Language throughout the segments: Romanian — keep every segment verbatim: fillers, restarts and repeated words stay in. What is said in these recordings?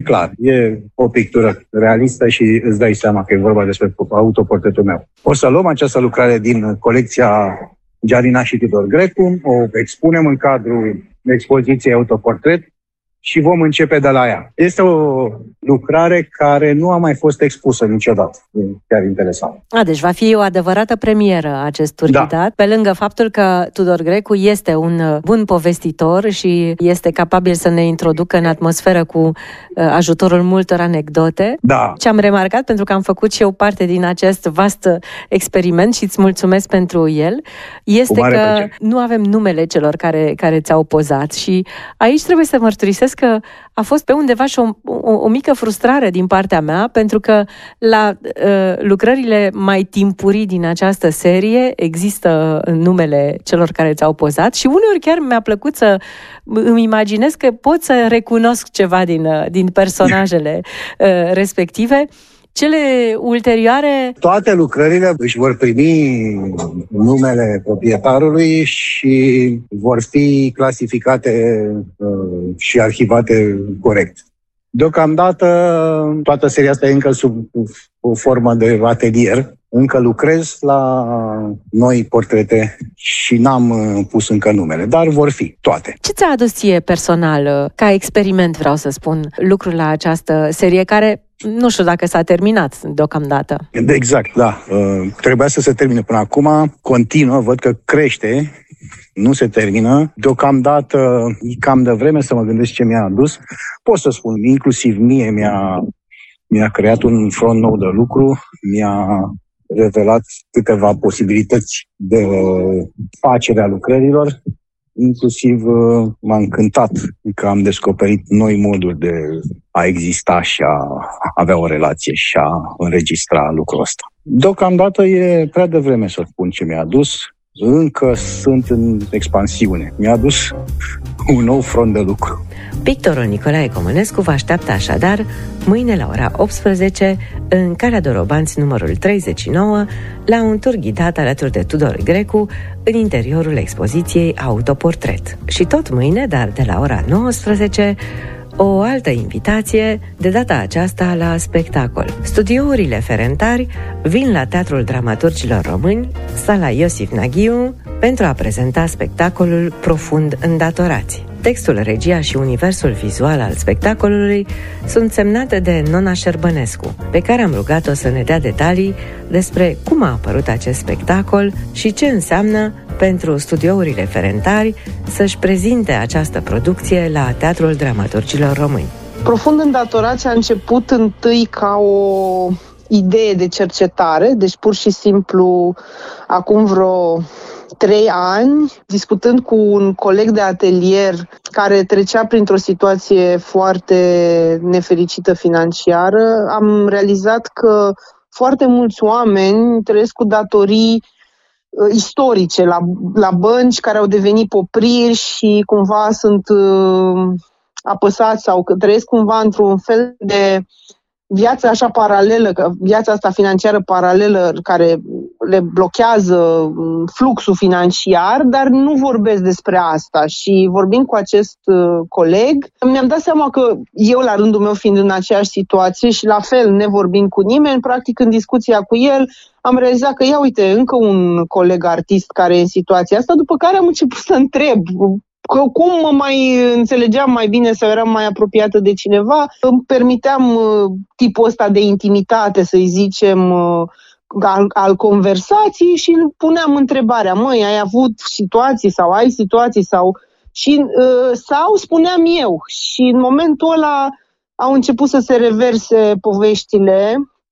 clar, e o pictură realistă și îți dai seama că e vorba despre autoportretul meu. O să luăm această lucrare din colecția Gianina și Tudor Grecu, o expunem în cadrul expoziției Autoportret și vom începe de la ea. Este o lucrare care nu a mai fost expusă niciodată. E chiar interesant. A, deci va fi o adevărată premieră acest turghidat, da. Pe lângă faptul că Tudor Grecu este un bun povestitor și este capabil să ne introducă în atmosferă cu ajutorul multor anecdote. Da. Ce am remarcat, pentru că am făcut și eu parte din acest vast experiment și îți mulțumesc pentru el, este că plăcere. Nu avem numele celor care, care ți-au pozat și aici trebuie să mărturisesc că a fost pe undeva și o, o, o mică frustrare din partea mea, pentru că la uh, lucrările mai timpurii din această serie există numele celor care ți-au pozat și uneori chiar mi-a plăcut să îmi imaginez că pot să recunosc ceva din, din personajele uh, respective. Cele ulterioare... Toate lucrările își vor primi numele proprietarului și vor fi clasificate uh, și arhivate corect. Deocamdată, toată seria asta e încă sub o formă de atelier. Încă lucrez la noi portrete și n-am pus încă numele, dar vor fi toate. Ce ți-a adus ție personal, ca experiment, vreau să spun, lucrul la această serie care... Nu știu dacă s-a terminat deocamdată. Exact, da. Uh, trebuia să se termine până acum. Continuă, văd că crește, nu se termină. Deocamdată e cam de vreme să mă gândesc ce mi-a adus. Pot să spun, inclusiv mie mi-a, mi-a creat un front nou de lucru, mi-a revelat câteva posibilități de facere a lucrărilor. Inclusiv m-a încântat că am descoperit noi moduri de a exista și a avea o relație și a înregistra lucrul ăsta. Deocamdată e prea devreme să spun ce mi-a adus. Încă sunt în expansiune. Mi-a adus un nou front de lucru. Pictorul Nicolae Comănescu vă așteaptă așadar mâine la ora optsprezece în Calea Dorobanți numărul treizeci și nouă la un tur ghidat alături de Tudor Grecu în interiorul expoziției Autoportret. Și tot mâine, dar de la ora nouăsprezece, o altă invitație, de data aceasta la spectacol. Studiourile Ferentari vin la Teatrul Dramaturgilor Români, Sala Iosif Naghiu, pentru a prezenta spectacolul Profund îndatorați. Textul, regia și universul vizual al spectacolului sunt semnate de Nona Șerbănescu, pe care am rugat-o să ne dea detalii despre cum a apărut acest spectacol și ce înseamnă pentru studiourile Ferentari să-și prezinte această producție la Teatrul Dramaturgilor Români. Profund îndatorați a început întâi ca o idee de cercetare, deci pur și simplu acum vreo trei ani, discutând cu un coleg de atelier care trecea printr-o situație foarte nefericită financiară, am realizat că foarte mulți oameni trăiesc cu datorii uh, istorice la, la bănci care au devenit popriri și cumva sunt uh, apăsați sau că trăiesc cumva într-un fel de viața așa paralelă, viața asta financiară paralelă care le blochează fluxul financiar, dar nu vorbesc despre asta. Și vorbind cu acest coleg, mi-am dat seama că eu, la rândul meu, fiind în aceeași situație și la fel, nevorbind cu nimeni, practic în discuția cu el, am realizat că, ia uite, încă un coleg artist care e în situația asta, după care am început să întreb cum mă mai înțelegeam mai bine sau eram mai apropiată de cineva, îmi permiteam uh, tipul ăsta de intimitate, să-i zicem, uh, al, al conversației și îl puneam întrebarea, măi, ai avut situații sau ai situații sau... Și, uh, sau spuneam eu. Și în momentul ăla au început să se reverse poveștile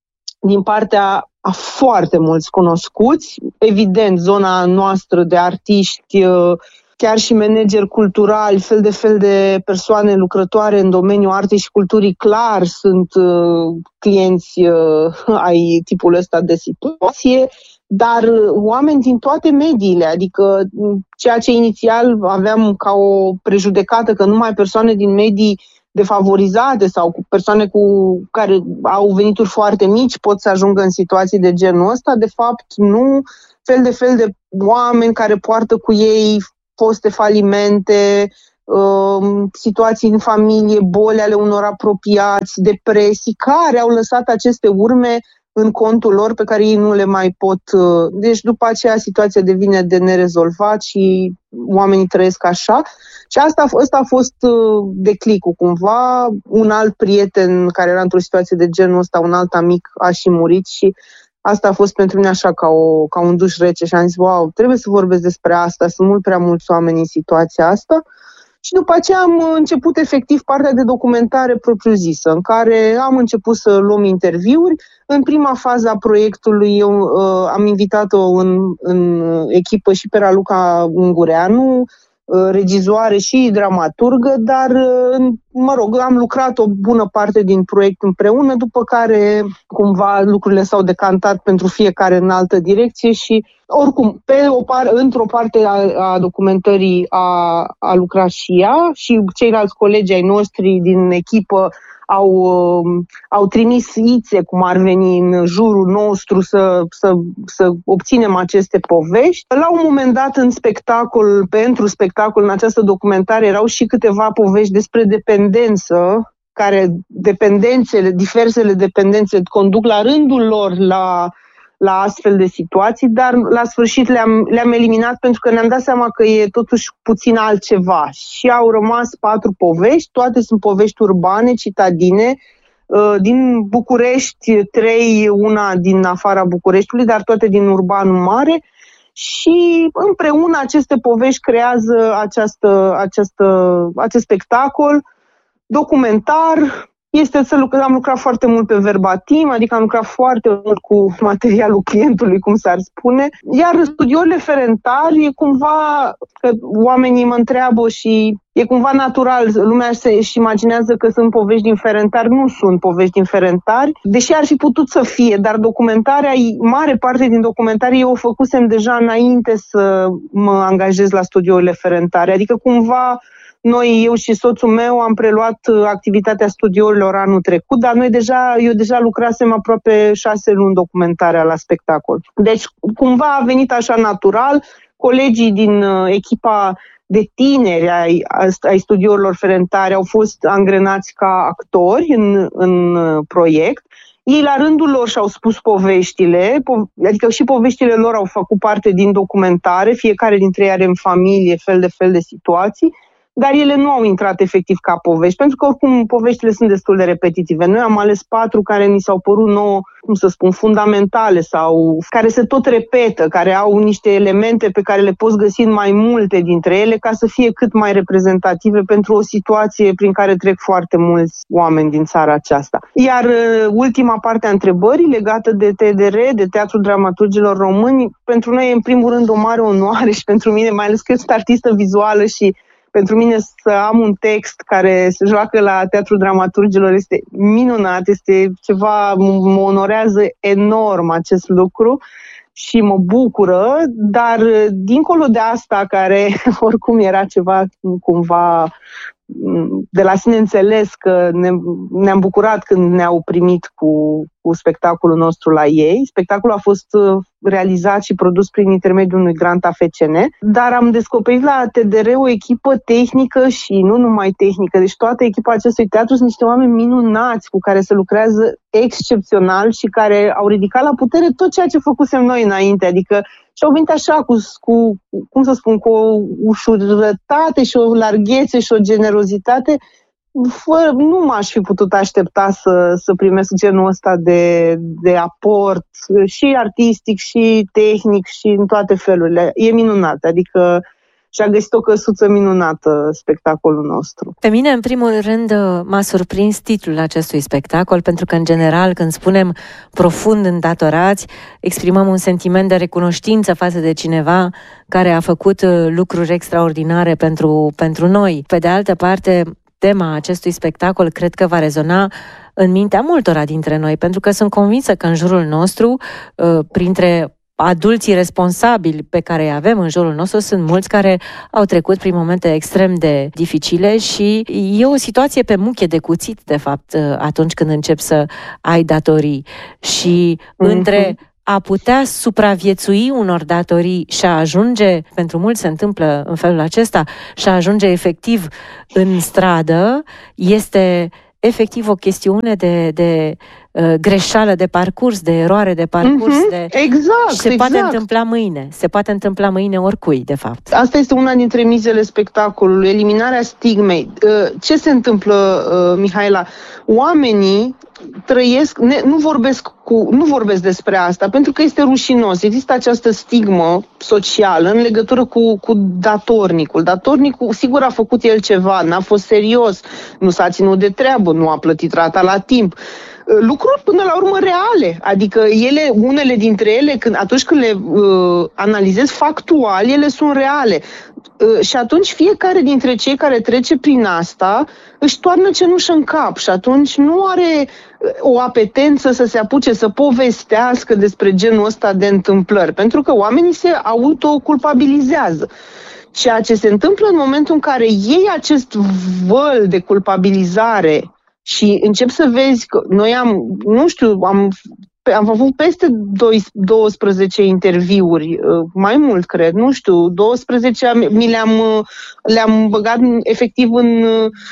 din partea a foarte mulți cunoscuți. Evident, zona noastră de artiști, uh, chiar și manageri culturali, fel de fel de persoane lucrătoare în domeniul artei și culturii, clar sunt uh, clienți uh, ai tipul ăsta de situație, dar uh, oameni din toate mediile, adică ceea ce inițial aveam ca o prejudecată că numai persoane din medii defavorizate sau cu persoane cu care au venituri foarte mici pot să ajungă în situații de genul ăsta, de fapt nu, fel de fel de oameni care poartă cu ei foste falimente, situații în familie, boli ale unor apropiați, depresii, care au lăsat aceste urme în contul lor pe care ei nu le mai pot. Deci după aceea situația devine de nerezolvat și oamenii trăiesc așa. Și asta, asta a fost declicul cumva. Un alt prieten care era într-o situație de genul ăsta, un alt amic, a și murit și asta a fost pentru mine așa ca, o, ca un duș rece și am zis, wow, trebuie să vorbesc despre asta, sunt mult prea mulți oameni în situația asta. Și după aceea am început efectiv partea de documentare propriu-zisă, în care am început să luăm interviuri. În prima fază a proiectului eu uh, am invitat-o în, în echipă și pe Raluca Ungureanu, uh, regizoare și dramaturgă, dar, uh, mă rog, am lucrat o bună parte din proiect împreună, după care cumva lucrurile s-au decantat pentru fiecare în altă direcție și oricum, pe o par, într-o parte a, a documentării a, a lucrat și ea și ceilalți colegi ai noștri din echipă au, uh, au trimis ițe, cum ar veni, în jurul nostru să, să, să obținem aceste povești. La un moment dat, în spectacol, pentru spectacol, în această documentare, erau și câteva povești despre dependență, care dependențele, diversele dependențe conduc la rândul lor la la astfel de situații, dar la sfârșit le-am, le-am eliminat pentru că ne-am dat seama că e totuși puțin altceva. Și au rămas patru povești, toate sunt povești urbane, citadine, din București, trei, una din afara Bucureștiului, dar toate din urbanul mare. Și împreună aceste povești creează această, această, acest spectacol documentar. Este să lucrăm, am lucrat foarte mult pe verbatim, adică am lucrat foarte mult cu materialul clientului, cum s-ar spune. Iar studiourile Ferentari e cumva, că oamenii mă întreabă și e cumva natural, lumea se-și imaginează că sunt povești din Ferentari, nu sunt povești din Ferentari, deși ar fi putut să fie, dar documentarea, mare parte din documentare eu o făcusem deja înainte să mă angajez la studiourile Ferentari, adică cumva noi, eu și soțul meu, am preluat activitatea studiourilor anul trecut, dar noi deja, eu deja lucrasem aproape șase luni documentarea la spectacol. Deci, cumva a venit așa natural. Colegii din echipa de tineri ai, ai studiourilor Ferentari au fost angrenați ca actori în, în proiect. Ei, la rândul lor, și-au spus poveștile, po- adică și poveștile lor au făcut parte din documentare, fiecare dintre ei are în familie fel de fel de situații, dar ele nu au intrat efectiv ca povești, pentru că oricum poveștile sunt destul de repetitive. Noi am ales patru care ni s-au părut nouă, cum să spun, fundamentale sau care se tot repetă, care au niște elemente pe care le poți găsi în mai multe dintre ele ca să fie cât mai reprezentative pentru o situație prin care trec foarte mulți oameni din țara aceasta. Iar ultima parte a întrebării legată de T D R, de Teatrul Dramaturgilor Români, pentru noi e în primul rând o mare onoare și pentru mine, mai ales că sunt artistă vizuală și pentru mine să am un text care se joacă la Teatrul Dramaturgilor este minunat, este ceva, mă onorează enorm acest lucru și mă bucură, dar dincolo de asta, care oricum era ceva cumva de la sine înțeles, că ne, ne-am bucurat când ne-au primit cu, cu spectacolul nostru la ei. Spectacolul a fost realizat și produs prin intermediul unui grant A F C N, dar am descoperit la T D R o echipă tehnică și nu numai tehnică, deci toată echipa acestui teatru sunt niște oameni minunați cu care se lucrează excepțional și care au ridicat la putere tot ceea ce făcusem noi înainte, adică și-au venit așa cu, cu, cum să spun, cu o ușurătate și o larghețe și o generozitate. Fără, nu m-aș fi putut aștepta să, să primesc genul ăsta de, de aport și artistic și tehnic și în toate felurile. E minunat, adică și-a găsit o căsuță minunată spectacolul nostru. Pe mine, în primul rând, m-a surprins titlul acestui spectacol, pentru că, în general, când spunem profund îndatorați, exprimăm un sentiment de recunoștință față de cineva care a făcut lucruri extraordinare pentru, pentru noi. Pe de altă parte, tema acestui spectacol cred că va rezona în mintea multora dintre noi, pentru că sunt convinsă că în jurul nostru, printre adulții responsabili pe care îi avem în jurul nostru, sunt mulți care au trecut prin momente extrem de dificile și e o situație pe muche de cuțit, de fapt, atunci când începi să ai datorii. Și mm-hmm. între a putea supraviețui unor datorii și a ajunge, pentru mulți se întâmplă în felul acesta, și a ajunge efectiv în stradă, este efectiv o chestiune de, de uh, greșeală de parcurs, de eroare de parcurs. Mm-hmm, de... exact, și se exact. poate întâmpla mâine. Se poate întâmpla mâine oricui, de fapt. Asta este una dintre mizele spectacolului, eliminarea stigmei. Ce se întâmplă, Mihaela? Oamenii trăiesc, ne, nu, vorbesc cu, nu vorbesc despre asta, pentru că este rușinos. Există această stigmă socială în legătură cu, cu datornicul. Datornicul, sigur, a făcut el ceva, n-a fost serios, nu s-a ținut de treabă, nu a plătit rata la timp. Lucruri până la urmă reale, adică ele, unele dintre ele, când, atunci când le uh, analizezi factual, ele sunt reale. Uh, și atunci fiecare dintre cei care trece prin asta își toarnă cenușă în cap și atunci nu are o apetență să se apuce să povestească despre genul ăsta de întâmplări, pentru că oamenii se autoculpabilizează. Ceea ce se întâmplă în momentul în care iei acest văl de culpabilizare și încep să vezi că noi am, nu știu, am, am avut peste douăsprezece interviuri, mai mult cred, nu știu, douăsprezece mi le-am, le-am băgat efectiv în,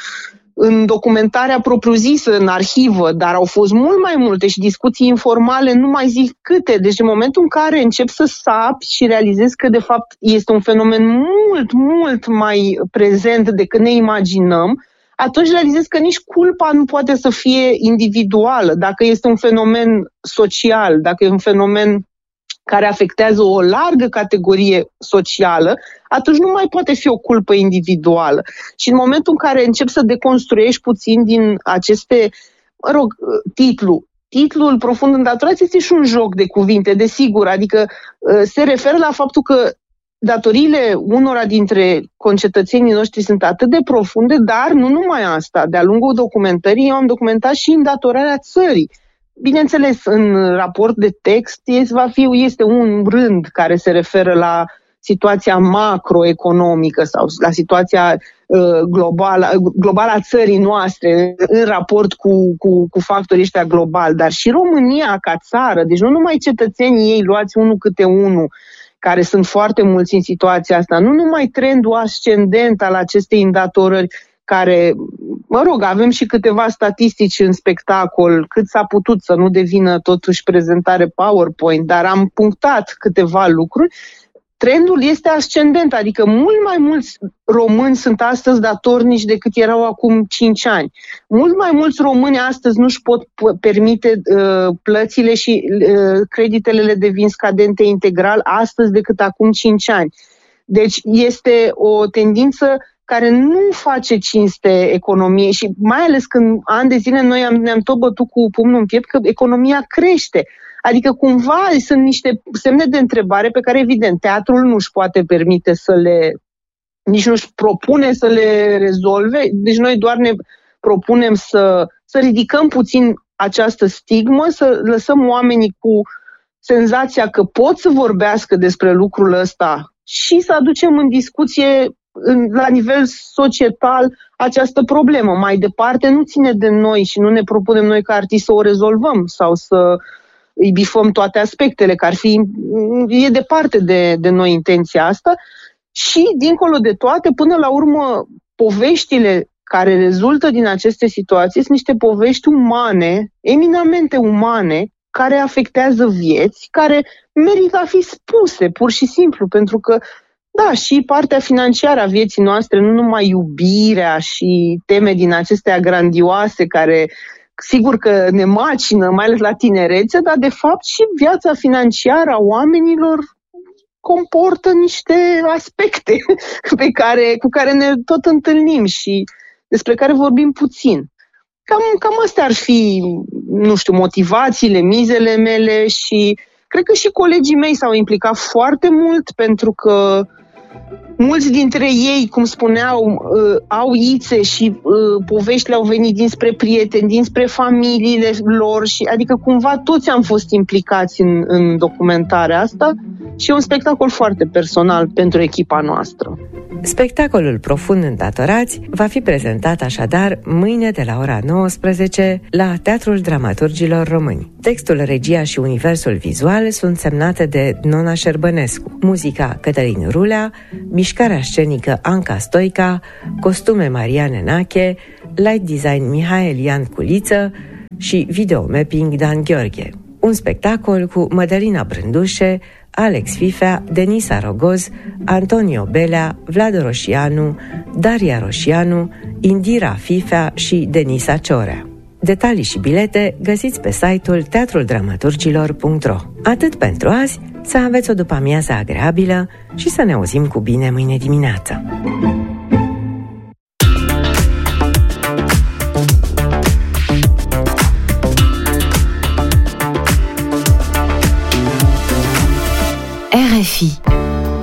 în documentarea propriu-zisă, în arhivă, dar au fost mult mai multe și discuții informale, nu mai zic câte. Deci în momentul în care încep să sapi și realizezi că de fapt este un fenomen mult, mult mai prezent decât ne imaginăm, atunci realizez că nici culpa nu poate să fie individuală. Dacă este un fenomen social, dacă e un fenomen care afectează o largă categorie socială, atunci nu mai poate fi o culpă individuală. Și în momentul în care începi să deconstruiești puțin din aceste, mă rog, titlu, titlul Profund îndatorați este și un joc de cuvinte, desigur, adică se referă la faptul că datoriile unora dintre concetățenii noștri sunt atât de profunde, dar nu numai asta. De-a lungul documentării eu am documentat și îndatorarea țării. Bineînțeles, în raport de text este, va fi, este un rând care se referă la situația macroeconomică sau la situația uh, globală, globală a țării noastre în raport cu, cu, cu factorii ăștia globali, dar și România ca țară, deci nu numai cetățenii ei luați unul câte unul, care sunt foarte mulți în situația asta, nu numai trendul ascendent al acestei îndatorări, care, mă rog, avem și câteva statistici în spectacol, cât s-a putut să nu devină totuși prezentare PowerPoint, dar am punctat câteva lucruri. Trendul este ascendent, adică mult mai mulți români sunt astăzi datornici decât erau acum cinci ani. Mult mai mulți români astăzi nu-și pot permite uh, plățile și uh, creditele le devin scadente integral astăzi decât acum cinci ani. Deci este o tendință care nu face cinste economiei și mai ales când ani de zile noi am, ne-am tot bătut cu pumnul în piept că economia crește. Adică cumva sunt niște semne de întrebare pe care evident teatrul nu își poate permite să le, nici nu își propune să le rezolve, deci noi doar ne propunem să, să ridicăm puțin această stigmă, să lăsăm oamenii cu senzația că pot să vorbească despre lucrul ăsta și să aducem în discuție în, la nivel societal această problemă. Mai departe nu ține de noi și nu ne propunem noi ca artiști să o rezolvăm sau să îi bifăm toate aspectele, că ar fi, e departe de, de noi intenția asta și, dincolo de toate, până la urmă, poveștile care rezultă din aceste situații sunt niște povești umane, eminamente umane, care afectează vieți, care merită a fi spuse, pur și simplu, pentru că, da, și partea financiară a vieții noastre, nu numai iubirea și teme din acestea grandioase care sigur că ne macină, mai ales la tinerețe, dar de fapt și viața financiară a oamenilor comportă niște aspecte pe care, cu care ne tot întâlnim și despre care vorbim puțin. Cam, cam astea ar fi, nu știu, motivațiile, mizele mele și cred că și colegii mei s-au implicat foarte mult pentru că mulți dintre ei, cum spuneau, au ițe și poveștile au venit dinspre prieteni, dinspre familiile lor, și, adică cumva toți am fost implicați în, în documentarea asta și e un spectacol foarte personal pentru echipa noastră. Spectacolul Profund îndatorați va fi prezentat așadar mâine de la ora nouăsprezece la Teatrul Dramaturgilor Români. Textul, regia și universul vizual sunt semnate de Nona Șerbănescu, muzica Cătălin Rulea, mișcarea scenică Anca Stoica, costume Maria Nenache, light design Mihail Ian Culiță și videomapping Dan Gheorghe. Un spectacol cu Mădălina Brândușe, Alex Fifea, Denisa Rogoz, Antonio Belea, Vlad Roșianu, Daria Roșianu, Indira Fifea și Denisa Ciorea. Detalii și bilete găsiți pe site-ul teatrul dramaturgilor punct ro. Atât pentru azi, să aveți o după-amiază agreabilă și să ne auzim cu bine mâine dimineață.